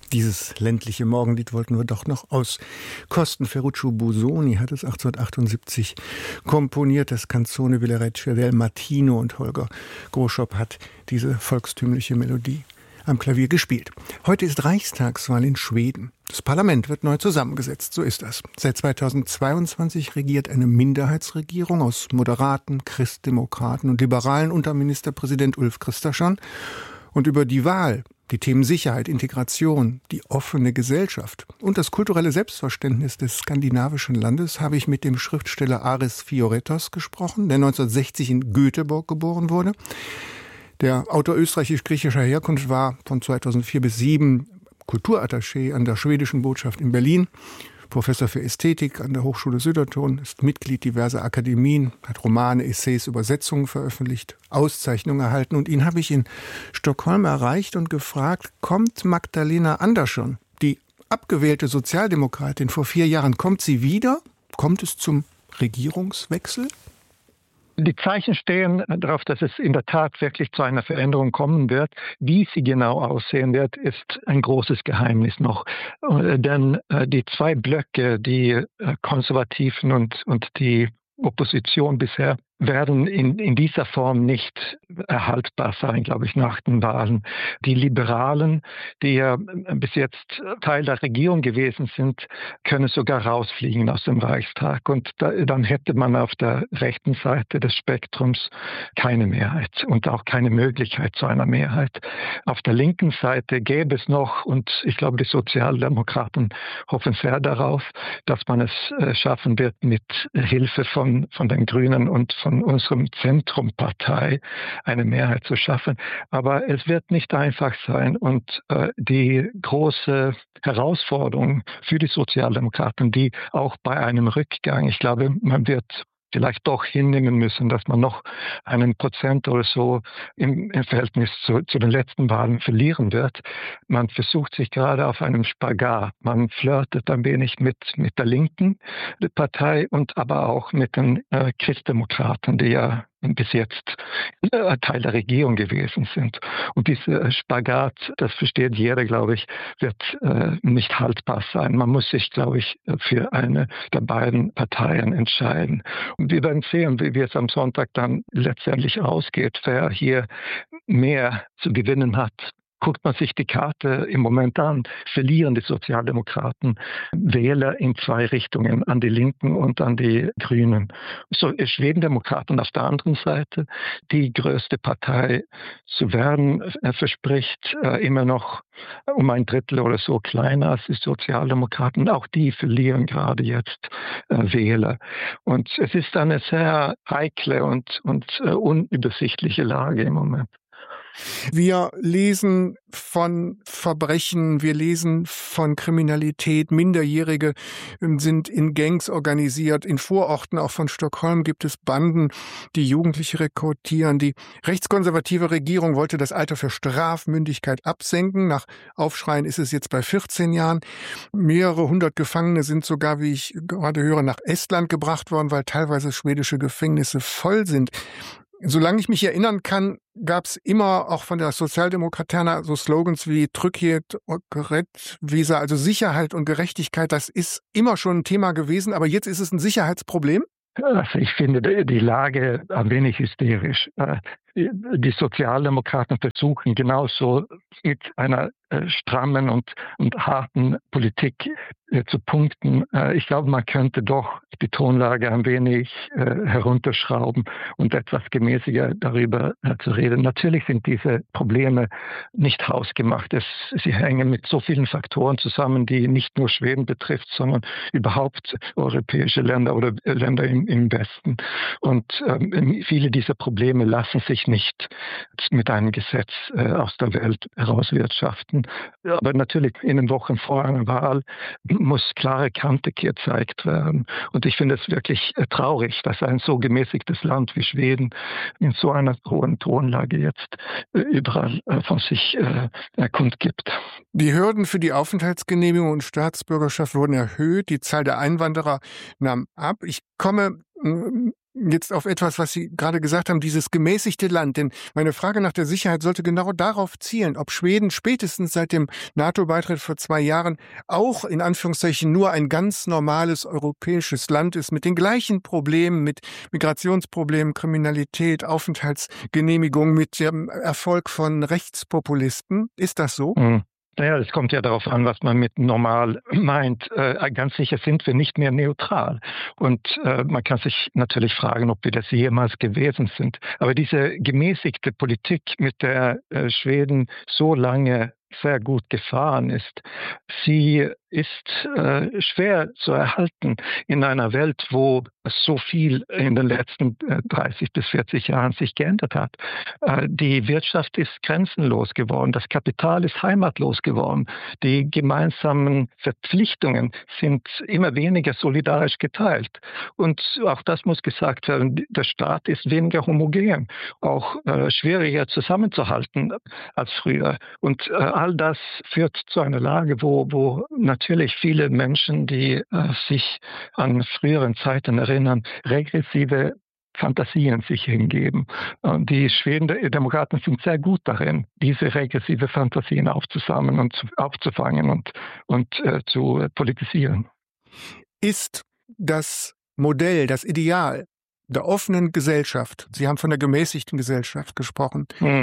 Dieses ländliche Morgenlied wollten wir doch noch auskosten. Ferruccio Busoni hat es 1878 komponiert, das Canzone Villerecce del Mattino, und Holger Groschop hat diese volkstümliche Melodie am Klavier gespielt. Heute ist Reichstagswahl in Schweden. Das Parlament wird neu zusammengesetzt, so ist das. Seit 2022 regiert eine Minderheitsregierung aus Moderaten, Christdemokraten und Liberalen unter Ministerpräsident Ulf Kristersson. Und über die Wahl, die Themen Sicherheit, Integration, die offene Gesellschaft und das kulturelle Selbstverständnis des skandinavischen Landes habe ich mit dem Schriftsteller Aris Fioretos gesprochen, der 1960 in Göteborg geboren wurde. Der Autor österreichisch-griechischer Herkunft war von 2004 bis 2007 Kulturattaché an der schwedischen Botschaft in Berlin, Professor für Ästhetik an der Hochschule Södertörn, ist Mitglied diverser Akademien, hat Romane, Essays, Übersetzungen veröffentlicht, Auszeichnungen erhalten. Und ihn habe ich in Stockholm erreicht und gefragt, kommt Magdalena Andersson, die abgewählte Sozialdemokratin vor 4 Jahren, kommt sie wieder? Kommt es zum Regierungswechsel? Die Zeichen stehen darauf, dass es in der Tat wirklich zu einer Veränderung kommen wird. Wie sie genau aussehen wird, ist ein großes Geheimnis noch. Denn die 2 Blöcke, die Konservativen und die Opposition bisher, werden in dieser Form nicht erhaltbar sein, glaube ich, nach den Wahlen. Die Liberalen, die ja bis jetzt Teil der Regierung gewesen sind, können sogar rausfliegen aus dem Reichstag. Und dann hätte man auf der rechten Seite des Spektrums keine Mehrheit und auch keine Möglichkeit zu einer Mehrheit. Auf der linken Seite gäbe es noch, und ich glaube, die Sozialdemokraten hoffen sehr darauf, dass man es schaffen wird, mit Hilfe von den Grünen und von unserem Zentrumpartei eine Mehrheit zu schaffen. Aber es wird nicht einfach sein. Und die große Herausforderung für die Sozialdemokraten, die auch bei einem Rückgang, ich glaube, man wird vielleicht doch hinnehmen müssen, dass man noch 1% oder so im Verhältnis zu den letzten Wahlen verlieren wird. Man versucht sich gerade auf einem Spagat. Man flirtet ein wenig mit der linken Partei und aber auch mit den Christdemokraten, die ja bis jetzt Teil der Regierung gewesen sind. Und dieser Spagat, das versteht jeder, glaube ich, wird nicht haltbar sein. Man muss sich, glaube ich, für eine der beiden Parteien entscheiden. Und wir werden sehen, wie es am Sonntag dann letztendlich ausgeht, wer hier mehr zu gewinnen hat. Guckt man sich die Karte im Moment an, verlieren die Sozialdemokraten Wähler in 2 Richtungen, an die Linken und an die Grünen. So Schwedendemokraten auf der anderen Seite, die größte Partei zu werden, verspricht immer noch um 1/3 oder so kleiner als die Sozialdemokraten. Auch die verlieren gerade jetzt Wähler. Und es ist eine sehr heikle und unübersichtliche Lage im Moment. Wir lesen von Verbrechen, wir lesen von Kriminalität. Minderjährige sind in Gangs organisiert. In Vororten auch von Stockholm gibt es Banden, die Jugendliche rekrutieren. Die rechtskonservative Regierung wollte das Alter für Strafmündigkeit absenken. Nach Aufschreien ist es jetzt bei 14 Jahren. Mehrere 100 Gefangene sind sogar, wie ich gerade höre, nach Estland gebracht worden, weil teilweise schwedische Gefängnisse voll sind. Solange ich mich erinnern kann, gab es immer auch von der Sozialdemokraterna so Slogans wie Trygghet och rättvisa, also Sicherheit und Gerechtigkeit. Das ist immer schon ein Thema gewesen, aber jetzt ist es ein Sicherheitsproblem? Also ich finde die Lage ein wenig hysterisch. Die Sozialdemokraten versuchen genauso mit einer strammen und harten Politik zu punkten. Ich glaube, man könnte doch die Tonlage ein wenig herunterschrauben und etwas gemäßiger darüber zu reden. Natürlich sind diese Probleme nicht hausgemacht. Sie hängen mit so vielen Faktoren zusammen, die nicht nur Schweden betrifft, sondern überhaupt europäische Länder oder Länder im Westen. Und viele dieser Probleme lassen sich nicht mit einem Gesetz aus der Welt herauswirtschaften. Aber natürlich in den Wochen vor einer Wahl muss klare Kante gezeigt werden. Und ich finde es wirklich traurig, dass ein so gemäßigtes Land wie Schweden in so einer hohen Tonlage jetzt überall von sich kundgibt. Die Hürden für die Aufenthaltsgenehmigung und Staatsbürgerschaft wurden erhöht. Die Zahl der Einwanderer nahm ab. Ich komme jetzt auf etwas, was Sie gerade gesagt haben, dieses gemäßigte Land. Denn meine Frage nach der Sicherheit sollte genau darauf zielen, ob Schweden spätestens seit dem NATO-Beitritt vor 2 Jahren auch in Anführungszeichen nur ein ganz normales europäisches Land ist, mit den gleichen Problemen, mit Migrationsproblemen, Kriminalität, Aufenthaltsgenehmigung, mit dem Erfolg von Rechtspopulisten. Ist das so? Naja, es kommt ja darauf an, was man mit normal meint. Ganz sicher sind wir nicht mehr neutral. Und man kann sich natürlich fragen, ob wir das jemals gewesen sind. Aber diese gemäßigte Politik, mit der Schweden so lange sehr gut gefahren ist, sie ist schwer zu erhalten in einer Welt, wo so viel in den letzten 30 bis 40 Jahren sich geändert hat. Die Wirtschaft ist grenzenlos geworden, das Kapital ist heimatlos geworden, die gemeinsamen Verpflichtungen sind immer weniger solidarisch geteilt. Und auch das muss gesagt werden, der Staat ist weniger homogen, auch schwieriger zusammenzuhalten als früher. Und all das führt zu einer Lage, wo natürlich viele Menschen, die sich an früheren Zeiten erinnern, regressive Fantasien sich hingeben. Und die Schweden Demokraten sind sehr gut darin, diese regressive Fantasien aufzusammeln und aufzufangen und zu politisieren. Ist das Modell, das Ideal der offenen Gesellschaft, Sie haben von der gemäßigten Gesellschaft gesprochen,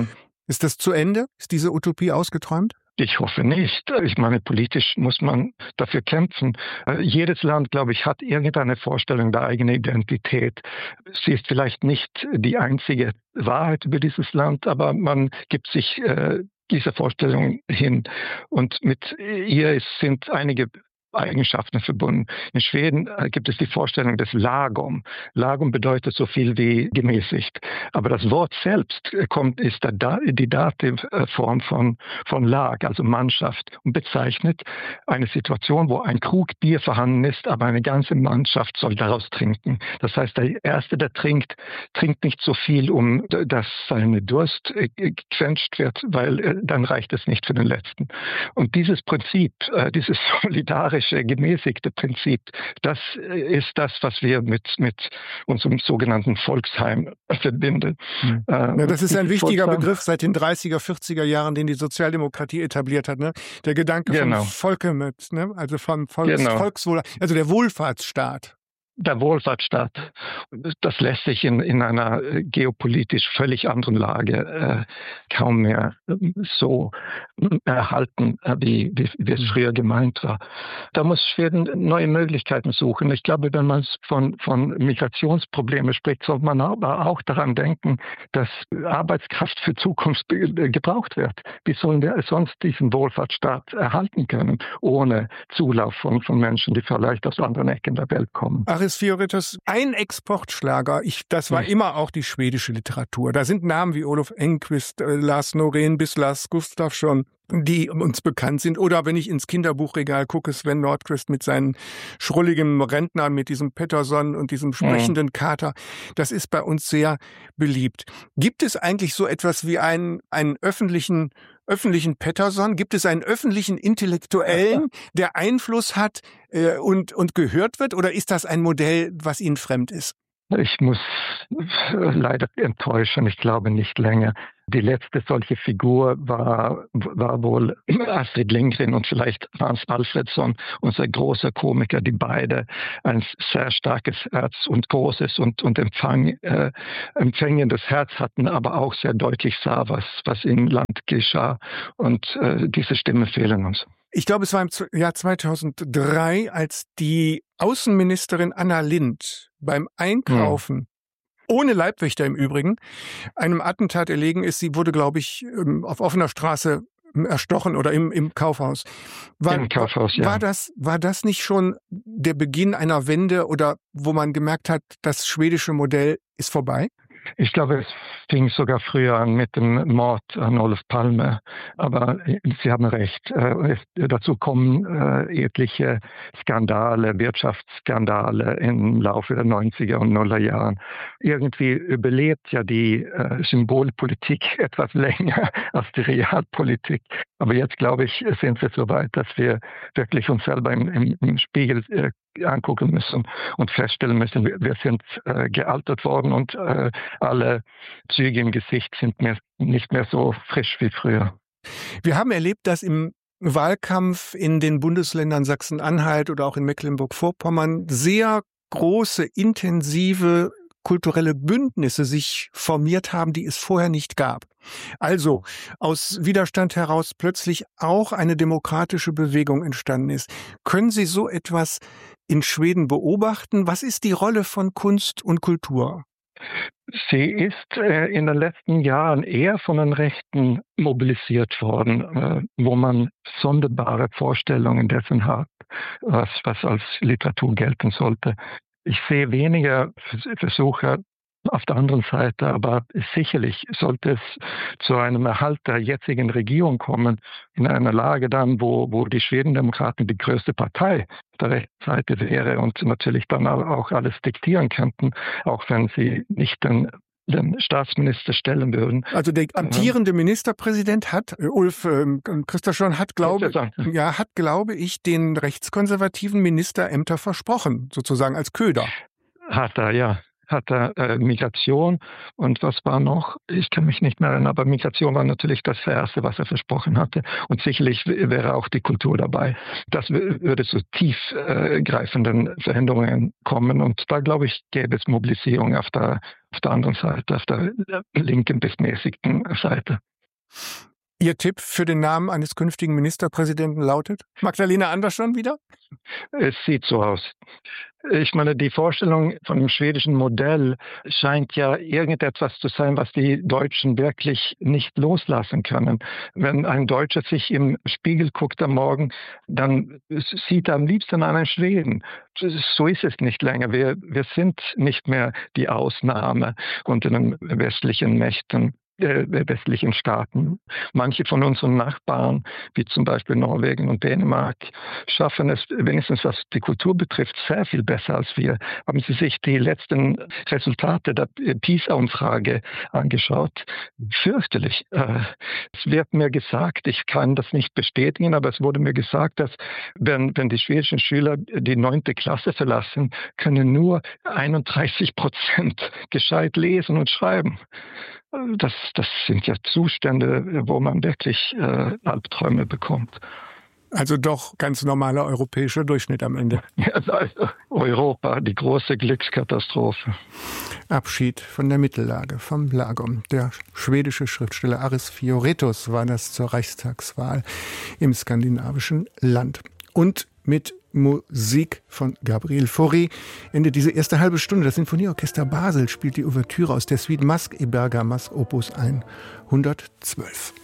ist das zu Ende? Ist diese Utopie ausgeträumt? Ich hoffe nicht. Ich meine, politisch muss man dafür kämpfen. Jedes Land, glaube ich, hat irgendeine Vorstellung der eigenen Identität. Sie ist vielleicht nicht die einzige Wahrheit über dieses Land, aber man gibt sich dieser Vorstellung hin. Und mit ihr sind einige Eigenschaften verbunden. In Schweden gibt es die Vorstellung des Lagom. Lagom bedeutet so viel wie gemäßigt. Aber das Wort selbst ist die Dativform von Lag, also Mannschaft, und bezeichnet eine Situation, wo ein Krug Bier vorhanden ist, aber eine ganze Mannschaft soll daraus trinken. Das heißt, der Erste, der trinkt nicht so viel, dass seine Durst gequetscht wird, weil dann reicht es nicht für den Letzten. Und dieses Prinzip, dieses solidarische, gemäßigte Prinzip, das ist das, was wir mit unserem sogenannten Volksheim verbinden. Ja, das ist ein wichtiger Begriff seit den 30er, 40er Jahren, den die Sozialdemokratie etabliert hat. Ne? Der Gedanke von Folkemöt, ne? Also vom Volkswohl, also der Wohlfahrtsstaat. Der Wohlfahrtsstaat, das lässt sich in einer geopolitisch völlig anderen Lage kaum mehr so erhalten, wie es früher gemeint war. Da muss Schweden neue Möglichkeiten suchen. Ich glaube, wenn man von Migrationsproblemen spricht, sollte man aber auch daran denken, dass Arbeitskraft für Zukunft gebraucht wird. Wie sollen wir sonst diesen Wohlfahrtsstaat erhalten können, ohne Zulauf von Menschen, die vielleicht aus anderen Ecken der Welt kommen? Aris Fioritas, ein Exportschlager, das war immer auch die schwedische Literatur. Da sind Namen wie Olof Enquist, Lars Norén bis Lars Gustafsson, die uns bekannt sind. Oder wenn ich ins Kinderbuchregal gucke, Sven Nordqvist mit seinen schrulligen Rentnern, mit diesem Pettersson und diesem sprechenden Kater. Das ist bei uns sehr beliebt. Gibt es eigentlich so etwas wie einen öffentlichen Pettersson? Gibt es einen öffentlichen Intellektuellen, der Einfluss hat und gehört wird? Oder ist das ein Modell, was Ihnen fremd ist? Ich muss leider enttäuschen. Ich glaube nicht länger. Die letzte solche Figur war wohl Astrid Lindgren und vielleicht Hans Alfredsson, unser großer Komiker, die beide ein sehr starkes Herz und großes und empfängendes Herz hatten, aber auch sehr deutlich sah, was im Land geschah. Und diese Stimmen fehlen uns. Ich glaube, es war im Jahr 2003, als die Außenministerin Anna Lindh beim Einkaufen, ohne Leibwächter im Übrigen, einem Attentat erlegen ist. Sie wurde, glaube ich, auf offener Straße erstochen oder im Kaufhaus. Im Kaufhaus, ja. War das nicht schon der Beginn einer Wende oder wo man gemerkt hat, das schwedische Modell ist vorbei? Ich glaube, es fing sogar früher an mit dem Mord an Olof Palme. Aber Sie haben recht. Dazu kommen etliche Skandale, Wirtschaftsskandale im Laufe der 90er und 0er Jahren. Irgendwie überlebt ja die Symbolpolitik etwas länger als die Realpolitik. Aber jetzt, glaube ich, sind wir so weit, dass wir wirklich uns selber im Spiegel angucken müssen und feststellen müssen, wir sind gealtert worden und alle Züge im Gesicht sind nicht mehr so frisch wie früher. Wir haben erlebt, dass im Wahlkampf in den Bundesländern Sachsen-Anhalt oder auch in Mecklenburg-Vorpommern sehr große, intensive kulturelle Bündnisse sich formiert haben, die es vorher nicht gab. Also aus Widerstand heraus plötzlich auch eine demokratische Bewegung entstanden ist. Können Sie so etwas in Schweden beobachten? Was ist die Rolle von Kunst und Kultur? Sie ist in den letzten Jahren eher von den Rechten mobilisiert worden, wo man sonderbare Vorstellungen dessen hat, was als Literatur gelten sollte. Ich sehe weniger Versuche auf der anderen Seite, aber sicherlich sollte es zu einem Erhalt der jetzigen Regierung kommen, in einer Lage dann, wo die Schwedendemokraten die größte Partei der rechten Seite wäre und natürlich dann auch alles diktieren könnten, auch wenn sie nicht den Staatsminister stellen würden. Also der amtierende Ministerpräsident hat, Ulf Kristersson hat, glaube ich, den rechtskonservativen Ministerämter versprochen, sozusagen als Köder. Hat er, ja. Hat er Migration und was war noch? Ich kann mich nicht mehr erinnern, aber Migration war natürlich das Erste, was er versprochen hatte. Und sicherlich wäre auch die Kultur dabei. Das würde zu tiefgreifenden Veränderungen kommen. Und da, glaube ich, gäbe es Mobilisierung auf der anderen Seite, auf der linken bis mäßigen Seite. Ihr Tipp für den Namen eines künftigen Ministerpräsidenten lautet? Magdalena Andersson wieder? Es sieht so aus. Ich meine, die Vorstellung von dem schwedischen Modell scheint ja irgendetwas zu sein, was die Deutschen wirklich nicht loslassen können. Wenn ein Deutscher sich im Spiegel guckt am Morgen, dann sieht er am liebsten einen Schweden. So ist es nicht länger. Wir sind nicht mehr die Ausnahme unter den westlichen Mächten. Westlichen Staaten. Manche von unseren Nachbarn, wie zum Beispiel Norwegen und Dänemark, schaffen es, wenigstens was die Kultur betrifft, sehr viel besser als wir. Haben Sie sich die letzten Resultate der PISA-Umfrage angeschaut? Fürchterlich. Es wird mir gesagt, ich kann das nicht bestätigen, aber es wurde mir gesagt, dass wenn die schwedischen Schüler die 9. Klasse verlassen, können nur 31% gescheit lesen und schreiben. Das sind ja Zustände, wo man wirklich Albträume bekommt. Also doch ganz normaler europäischer Durchschnitt am Ende. Ja, also Europa, die große Glückskatastrophe. Abschied von der Mittellage, vom Lagom. Der schwedische Schriftsteller Aris Fioretos war das zur Reichstagswahl im skandinavischen Land. Und mit Musik von Gabriel Fauré endet diese erste halbe Stunde. Das Sinfonieorchester Basel spielt die Ouvertüre aus der Suite Masque et Bergamas Opus 112.